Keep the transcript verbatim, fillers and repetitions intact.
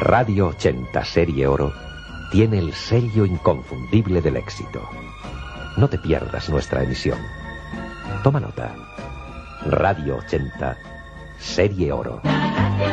Radio ochenta Serie Oro tiene el sello inconfundible del éxito. No te pierdas nuestra emisión. Toma nota. Radio ochenta Serie Oro.